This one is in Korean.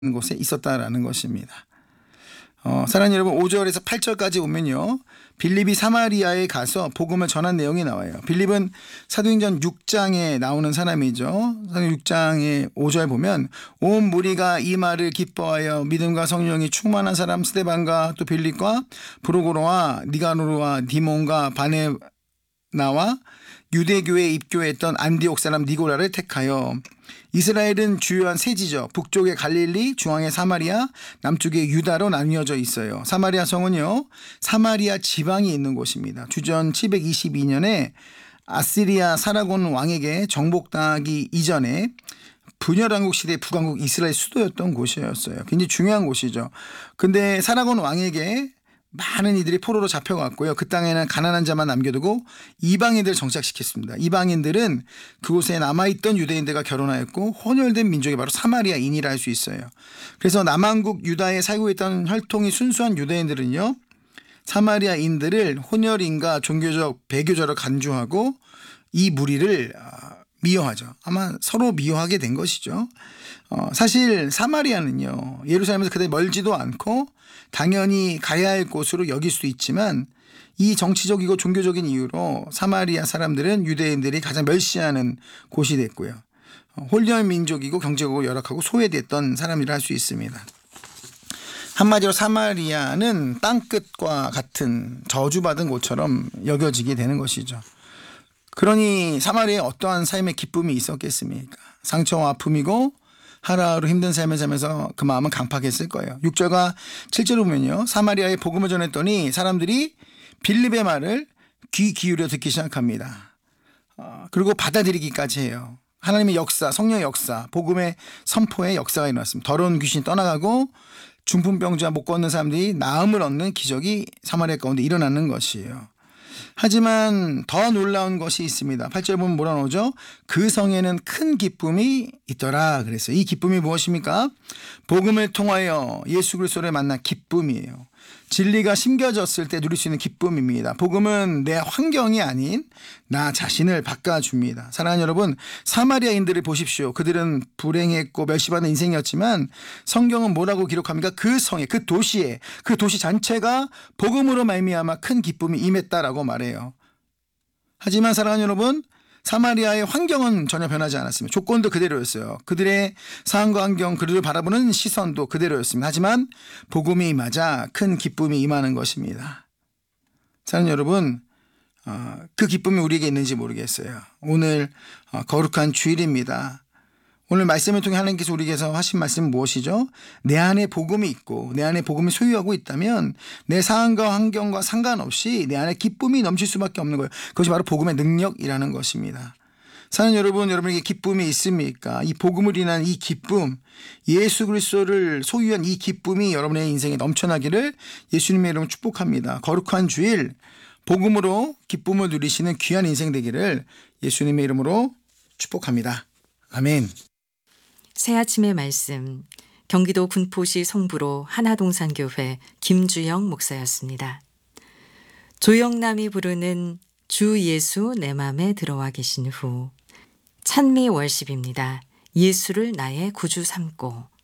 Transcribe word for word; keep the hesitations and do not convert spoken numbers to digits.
곳에 있었다라는 것입니다. 어, 사랑하는 여러분, 오 절에서 팔 절까지 오면요, 빌립이 사마리아에 가서 복음을 전한 내용이 나와요. 빌립은 사도행전 육 장에 나오는 사람이죠. 사도행전 육 장의 오 절 보면 온 무리가 이 말을 기뻐하여 믿음과 성령이 충만한 사람 스데반과 또 빌립과 브로고로와 니가노르와 디몬과 바네나와 유대교에 입교했던 안디옥 사람 니고라를 택하여, 이스라엘은 주요한 세 지역, 북쪽의 갈릴리, 중앙의 사마리아, 남쪽의 유다로 나뉘어져 있어요. 사마리아 성은요, 사마리아 지방이 있는 곳입니다. 주전 칠백이십이 년에 아시리아 사라곤 왕에게 정복당하기 이전에 분열왕국 시대 북왕국 이스라엘 수도였던 곳이었어요. 굉장히 중요한 곳이죠. 근데 사라곤 왕에게 많은 이들이 포로로 잡혀갔고요. 그 땅에는 가난한 자만 남겨두고 이방인들을 정착시켰습니다. 이방인들은 그곳에 남아있던 유대인들과 결혼하였고 혼혈된 민족이 바로 사마리아인이라 할 수 있어요. 그래서 남왕국 유다에 살고 있던 혈통이 순수한 유대인들은요, 사마리아인들을 혼혈인과 종교적 배교자로 간주하고 이 무리를 미워하죠. 아마 서로 미워하게 된 것이죠. 어, 사실 사마리아는요, 예루살렘에서 그다지 멀지도 않고 당연히 가야 할 곳으로 여길 수도 있지만, 이 정치적이고 종교적인 이유로 사마리아 사람들은 유대인들이 가장 멸시하는 곳이 됐고요. 어, 혼혈 민족이고 경제적으로 열악하고 소외됐던 사람이라 할 수 있습니다. 한마디로 사마리아는 땅끝과 같은 저주받은 곳처럼 여겨지게 되는 것이죠. 그러니 사마리아에 어떠한 삶의 기쁨이 있었겠습니까? 상처와 아픔이고 하루하루 힘든 삶을 살면서 그 마음은 강팍했을 거예요. 육 절과 칠 절을 보면요, 사마리아에 복음을 전했더니 사람들이 빌립의 말을 귀 기울여 듣기 시작합니다. 어, 그리고 받아들이기까지 해요. 하나님의 역사, 성령의 역사, 복음의 선포의 역사가 일어났습니다. 더러운 귀신이 떠나가고 중풍병자 못 걷는 사람들이 나음을 얻는 기적이 사마리아 가운데 일어나는 것이에요. 하지만 더 놀라운 것이 있습니다. 팔 절 보면 뭐라 나오죠? 그 성에는 큰 기쁨이 있더라 그랬어요. 이 기쁨이 무엇입니까? 복음을 통하여 예수 그리스도를 만난 기쁨이에요. 진리가 심겨졌을 때 누릴 수 있는 기쁨입니다. 복음은 내 환경이 아닌 나 자신을 바꿔줍니다. 사랑하는 여러분, 사마리아인들을 보십시오. 그들은 불행했고 멸시받는 인생이었지만 성경은 뭐라고 기록합니까? 그 성에, 그 도시에, 그 도시 전체가 복음으로 말미암아 큰 기쁨이 임했다라고 말해요. 하지만 사랑하는 여러분, 사마리아의 환경은 전혀 변하지 않았습니다. 조건도 그대로였어요. 그들의 상황과 환경, 그들을 바라보는 시선도 그대로였습니다. 하지만 복음이 임하자 큰 기쁨이 임하는 것입니다. 사랑하는 여러분, 어, 그 기쁨이 우리에게 있는지 모르겠어요. 오늘 어, 거룩한 주일입니다. 오늘 말씀을 통해 하나님께서 우리에게서 하신 말씀은 무엇이죠? 내 안에 복음이 있고 내 안에 복음을 소유하고 있다면 내 상황과 환경과 상관없이 내 안에 기쁨이 넘칠 수밖에 없는 거예요. 그것이 바로 복음의 능력이라는 것입니다. 사는 여러분, 여러분에게 기쁨이 있습니까? 이 복음을 인한 이 기쁨, 예수 그리스도를 소유한 이 기쁨이 여러분의 인생에 넘쳐나기를 예수님의 이름으로 축복합니다. 거룩한 주일, 복음으로 기쁨을 누리시는 귀한 인생 되기를 예수님의 이름으로 축복합니다. 아멘. 새아침의 말씀, 경기도 군포시 송부로 하나동산교회 김주영 목사였습니다. 조영남이 부르는 주 예수 내 맘에 들어와 계신 후, 찬미 월십입니다. 예수를 나의 구주 삼고.